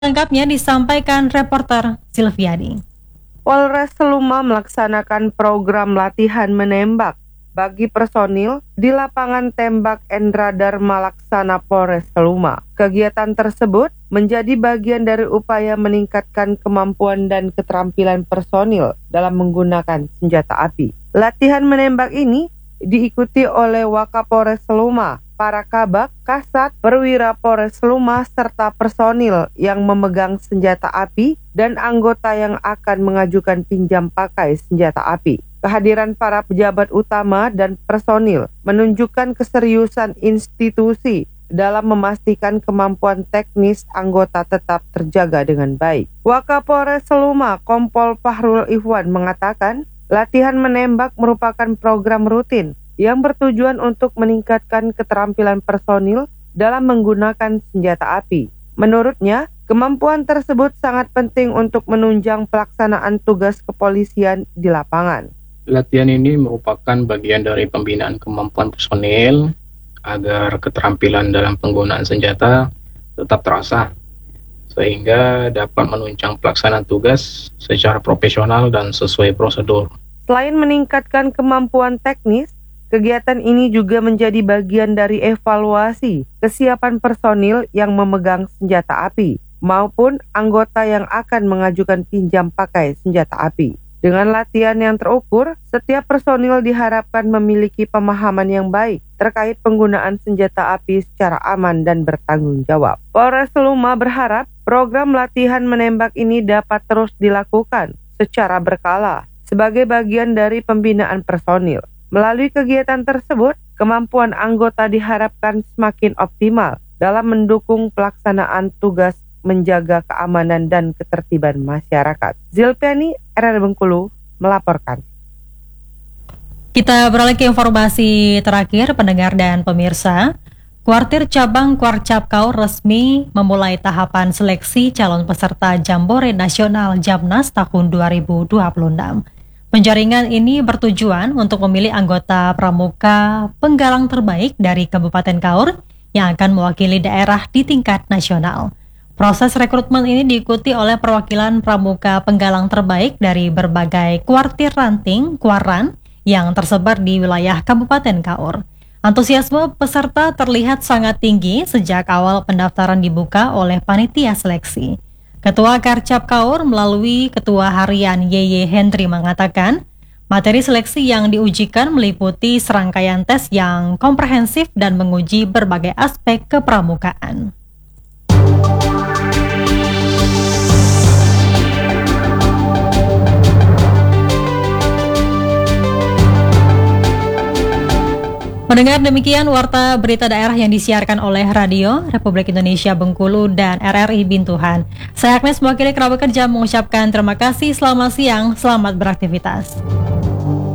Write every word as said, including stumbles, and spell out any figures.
Lengkapnya disampaikan reporter Silviadi. Polres Seluma melaksanakan program latihan menembak bagi personil di lapangan tembak Endra Dharma Laksana Polres Seluma. Kegiatan tersebut menjadi bagian dari upaya meningkatkan kemampuan dan keterampilan personil dalam menggunakan senjata api. Latihan menembak ini diikuti oleh Wakapolres Seluma, para kabak, kasat, perwira Polres Seluma, serta personil yang memegang senjata api dan anggota yang akan mengajukan pinjam pakai senjata api. Kehadiran para pejabat utama dan personil menunjukkan keseriusan institusi dalam memastikan kemampuan teknis anggota tetap terjaga dengan baik. Wakapolres Seluma, Kompol Fahrul Ihwan mengatakan, latihan menembak merupakan program rutin yang bertujuan untuk meningkatkan keterampilan personil dalam menggunakan senjata api. Menurutnya, kemampuan tersebut sangat penting untuk menunjang pelaksanaan tugas kepolisian di lapangan. Latihan ini merupakan bagian dari pembinaan kemampuan personil agar keterampilan dalam penggunaan senjata tetap terasah, sehingga dapat menunjang pelaksanaan tugas secara profesional dan sesuai prosedur. Selain meningkatkan kemampuan teknis, kegiatan ini juga menjadi bagian dari evaluasi kesiapan personil yang memegang senjata api maupun anggota yang akan mengajukan pinjam pakai senjata api. Dengan latihan yang terukur, setiap personil diharapkan memiliki pemahaman yang baik terkait penggunaan senjata api secara aman dan bertanggung jawab. Polres Seluma berharap program latihan menembak ini dapat terus dilakukan secara berkala sebagai bagian dari pembinaan personil. Melalui kegiatan tersebut, kemampuan anggota diharapkan semakin optimal dalam mendukung pelaksanaan tugas menjaga keamanan dan ketertiban masyarakat. Zilpiani, R R Bengkulu, melaporkan. Kita beralih ke informasi terakhir, pendengar dan pemirsa. Kuartir Cabang Kuarcap Kaur resmi memulai tahapan seleksi calon peserta Jambore Nasional Jamnas tahun dua ribu dua puluh enam. Penjaringan ini bertujuan untuk memilih anggota pramuka penggalang terbaik dari Kabupaten Kaur yang akan mewakili daerah di tingkat nasional. Proses rekrutmen ini diikuti oleh perwakilan pramuka penggalang terbaik dari berbagai kuartir ranting Kuaran yang tersebar di wilayah Kabupaten Kaur. Antusiasme peserta terlihat sangat tinggi sejak awal pendaftaran dibuka oleh panitia seleksi. Ketua Karcap Kaur melalui Ketua Harian Yeye Hendri mengatakan, materi seleksi yang diujikan meliputi serangkaian tes yang komprehensif dan menguji berbagai aspek kepramukaan. Mendengar demikian warta berita daerah yang disiarkan oleh Radio Republik Indonesia Bengkulu dan R R I Bintuhan. Saya Agnes mewakili kerabat kerja mengucapkan terima kasih, selamat siang, selamat beraktivitas.